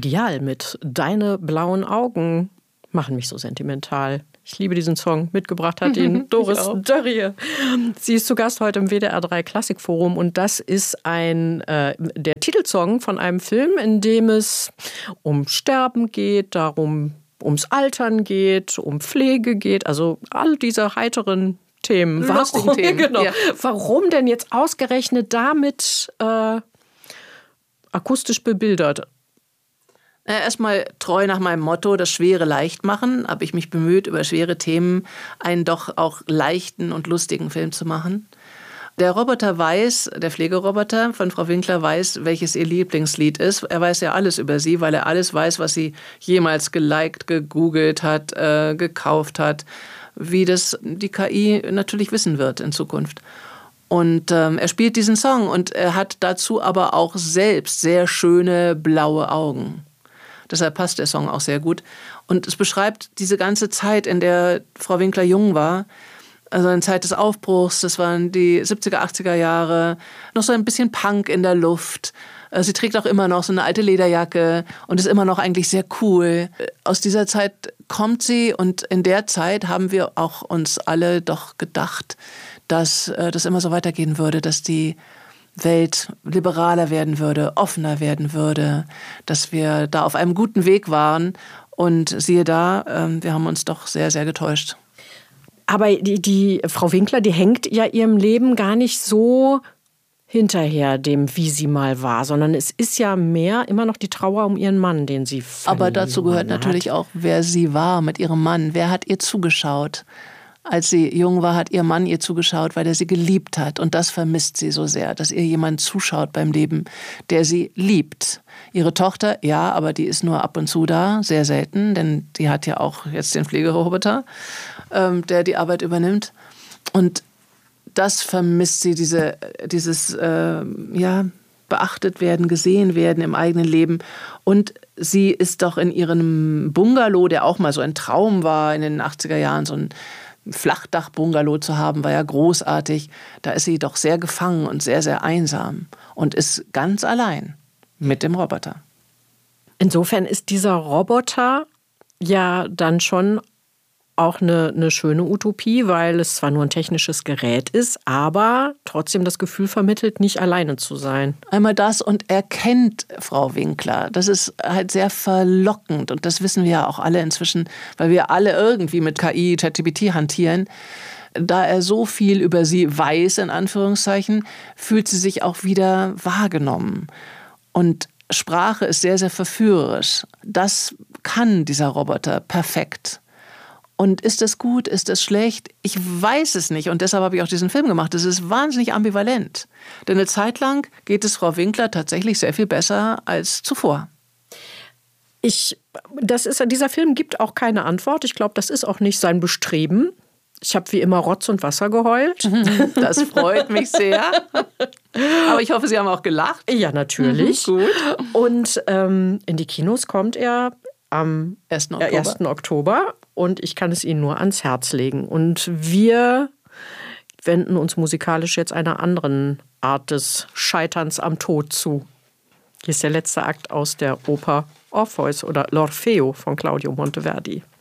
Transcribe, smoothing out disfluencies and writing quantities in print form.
Ideal mit Deine blauen Augen machen mich so sentimental. Ich liebe diesen Song. Mitgebracht hat ihn Doris Dörrie. Sie ist zu Gast heute im WDR 3 Klassikforum und das ist der Titelsong von einem Film, in dem es um Sterben geht, ums Altern geht, um Pflege geht, also all diese heiteren Themen. Lustigen Themen. Genau. Ja. Warum denn jetzt ausgerechnet damit akustisch bebildert? Erstmal treu nach meinem Motto, das Schwere leicht machen, habe ich mich bemüht, über schwere Themen einen doch auch leichten und lustigen Film zu machen. Der Roboter weiß, der Pflegeroboter von Frau Winkler weiß, welches ihr Lieblingslied ist. Er weiß ja alles über sie, weil er alles weiß, was sie jemals geliked, gegoogelt hat, gekauft hat, wie das die KI natürlich wissen wird in Zukunft. Und er spielt diesen Song und er hat dazu aber auch selbst sehr schöne blaue Augen. Deshalb passt der Song auch sehr gut. Und es beschreibt diese ganze Zeit, in der Frau Winkler jung war. Also eine Zeit des Aufbruchs, das waren die 70er, 80er Jahre. Noch so ein bisschen Punk in der Luft. Sie trägt auch immer noch so eine alte Lederjacke und ist immer noch eigentlich sehr cool. Aus dieser Zeit kommt sie und in der Zeit haben wir auch uns alle doch gedacht, dass das immer so weitergehen würde, dass die Welt liberaler werden würde, offener werden würde, dass wir da auf einem guten Weg waren. Und siehe da, wir haben uns doch sehr, sehr getäuscht. Aber die Frau Winkler, die hängt ja ihrem Leben gar nicht so hinterher dem, wie sie mal war, sondern es ist ja mehr immer noch die Trauer um ihren Mann, den sie verloren Aber dazu gehört natürlich auch, wer sie war mit ihrem Mann. Wer hat ihr zugeschaut? Als sie jung war, hat ihr Mann ihr zugeschaut, weil er sie geliebt hat. Und das vermisst sie so sehr, dass ihr jemand zuschaut beim Leben, der sie liebt. Ihre Tochter, ja, aber die ist nur ab und zu da, sehr selten, denn die hat ja auch jetzt den Pflegeroboter, der die Arbeit übernimmt. Und das vermisst sie, dieses beachtet werden, gesehen werden im eigenen Leben. Und sie ist doch in ihrem Bungalow, der auch mal so ein Traum war in den 80er Jahren, so ein Flachdach-Bungalow zu haben, war ja großartig. Da ist sie doch sehr gefangen und sehr, sehr einsam und ist ganz allein mit dem Roboter. Insofern ist dieser Roboter ja dann schon auch eine schöne Utopie, weil es zwar nur ein technisches Gerät ist, aber trotzdem das Gefühl vermittelt, nicht alleine zu sein. Einmal das und er kennt Frau Winkler. Das ist halt sehr verlockend und das wissen wir ja auch alle inzwischen, weil wir alle irgendwie mit KI, ChatGPT hantieren. Da er so viel über sie weiß, in Anführungszeichen, fühlt sie sich auch wieder wahrgenommen. Und Sprache ist sehr, sehr verführerisch. Das kann dieser Roboter perfekt. Und ist das gut, ist das schlecht? Ich weiß es nicht und deshalb habe ich auch diesen Film gemacht. Es ist wahnsinnig ambivalent. Denn eine Zeit lang geht es Frau Winkler tatsächlich sehr viel besser als zuvor. Dieser Film gibt auch keine Antwort. Ich glaube, das ist auch nicht sein Bestreben. Ich habe wie immer Rotz und Wasser geheult. Das freut mich sehr. Aber ich hoffe, Sie haben auch gelacht. Ja, natürlich. Gut. Und in die Kinos kommt er am 1. Oktober. Und ich kann es Ihnen nur ans Herz legen. Und wir wenden uns musikalisch jetzt einer anderen Art des Scheiterns am Tod zu. Hier ist der letzte Akt aus der Oper Orpheus oder L'Orfeo von Claudio Monteverdi.